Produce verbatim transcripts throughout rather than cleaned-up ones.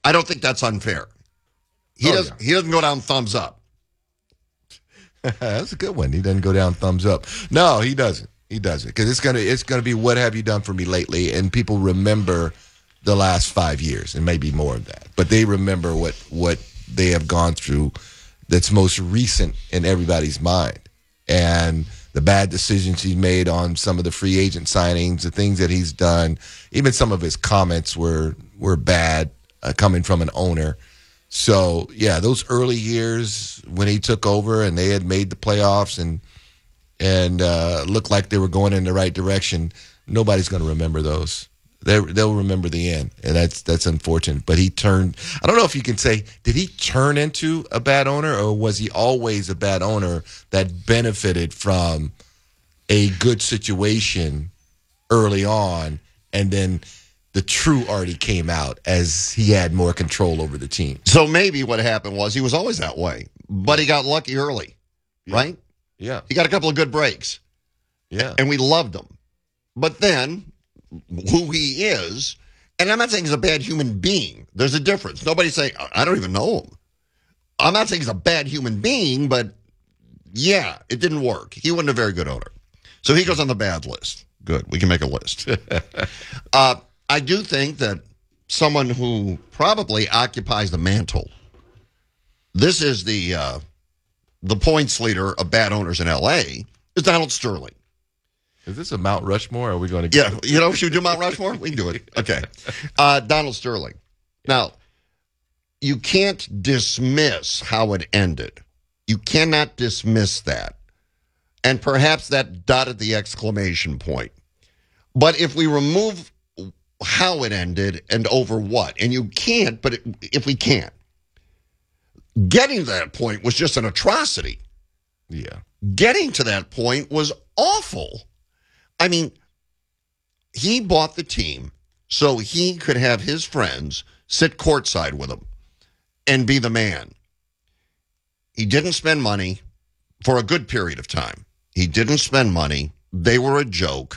I don't think that's unfair. He, oh, does, yeah. he doesn't go down thumbs up. That's a good one. He doesn't go down thumbs up. No, he doesn't. He doesn't. Because it's going to it's gonna be what have you done for me lately? And people remember the last five years and maybe more of that. But they remember what, what they have gone through that's most recent in everybody's mind. And the bad decisions he's made on some of the free agent signings, the things that he's done, even some of his comments were were bad uh, coming from an owner. So, yeah, those early years when he took over and they had made the playoffs and and uh, looked like they were going in the right direction, nobody's going to remember those. They they'll remember the end, and that's that's unfortunate. But he turned. I don't know if you can say, did he turn into a bad owner, or was he always a bad owner that benefited from a good situation early on, and then the true Artie came out as he had more control over the team? So maybe what happened was he was always that way, but he got lucky early, Yeah. right? Yeah, He got a couple of good breaks, yeah. and we loved him. But then, who he is, and I'm not saying he's a bad human being. There's a difference. Nobody's saying, I don't even know him. I'm not saying he's a bad human being, but yeah, it didn't work. He wasn't a very good owner. So he goes on the bad list. Good. We can make a list. uh, I do think that someone who probably occupies the mantle, this is the uh, the points leader of bad owners in L A, is Donald Sterling. Is this a Mount Rushmore? Or are we going to? Yeah, you know, should we do Mount Rushmore? We can do it. Okay. Uh, Donald Sterling. Now, you can't dismiss how it ended. You cannot dismiss that. And perhaps that dotted the exclamation point. But if we remove how it ended and over what, and you can't, but it, if we can't, getting to that point was just an atrocity. Yeah. Getting to that point was awful. I mean, he bought the team so he could have his friends sit courtside with him and be the man. He didn't spend money for a good period of time. He didn't spend money. They were a joke.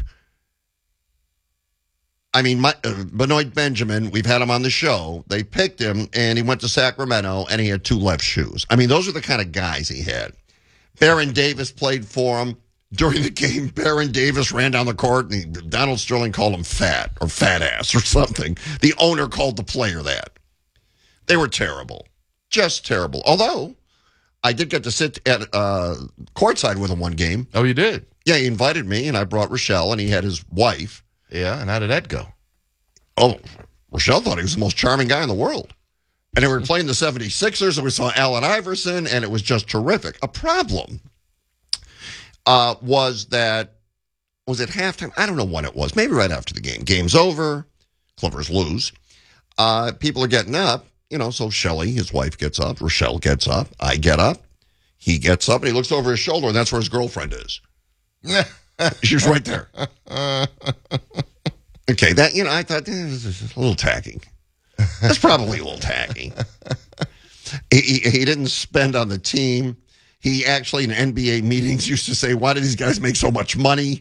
I mean, my, uh, Benoit Benjamin, we've had him on the show. They picked him, and he went to Sacramento, and he had two left shoes. I mean, those are the kind of guys he had. Baron Davis played for him. During the game, Baron Davis ran down the court, and he, Donald Sterling called him fat or fat ass or something. The owner called the player that. They were terrible. Just terrible. Although, I did get to sit at uh, courtside with him one game. Oh, you did? Yeah, he invited me, and I brought Rochelle, and he had his wife. Yeah, and how did that go? Oh, Rochelle thought he was the most charming guy in the world. And they were playing the seventy-sixers, and we saw Allen Iverson, and it was just terrific. A problem uh, was that, was it halftime? I don't know when it was. Maybe right after the game. Game's over. Clippers lose. Uh, people are getting up. You know, so Shelly, his wife, gets up. Rochelle gets up. I get up. He gets up, and he looks over his shoulder, and that's where his girlfriend is. She's right there. Okay, that, you know, I thought, eh, this is a little tacky. That's probably a little tacky. He, he, he didn't spend on the team. He actually, in N B A meetings, used to say, why do these guys make so much money?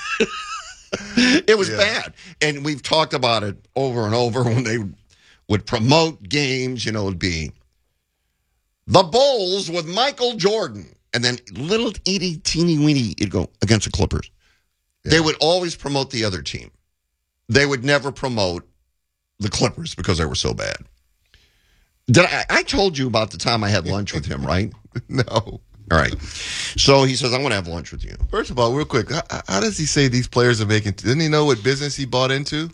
It was yeah. bad. And we've talked about it over and over when they would promote games. You know, it would be the Bulls with Michael Jordan. And then little itty teeny weeny, it'd go against the Clippers. Yeah. They would always promote the other team. They would never promote the Clippers because they were so bad. Did I, I told you about the time I had lunch with him, right? No. All right. So he says, I want to have lunch with you. First of all, real quick, how, how does he say these players are making, didn't he know what business he bought into?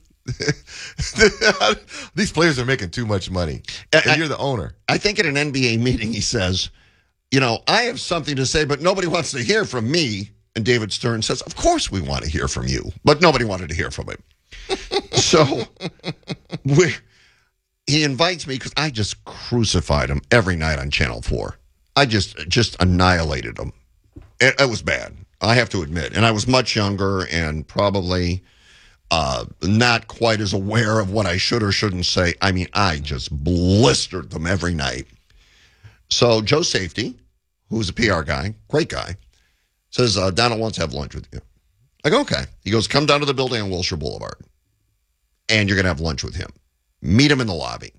These players are making too much money. And I, you're the owner. I think at an N B A meeting he says, you know, I have something to say, but nobody wants to hear from me. And David Stern says, of course we want to hear from you. But nobody wanted to hear from him. So we, he invites me because I just crucified him every night on Channel four. I just just annihilated him. It, it was bad, I have to admit. And I was much younger and probably uh, not quite as aware of what I should or shouldn't say. I mean, I just blistered them every night. So Joe Safety, who's a P R guy, great guy, says, uh, Donald wants to have lunch with you. I go, okay. He goes, come down to the building on Wilshire Boulevard, and you're going to have lunch with him. Meet him in the lobby.